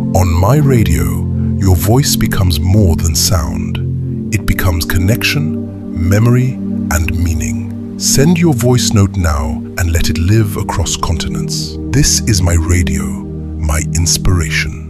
On My Radio, your voice becomes more than sound. It becomes connection, memory, and meaning. Send your voice note now and let it live across continents. This is My Radio, my inspiration.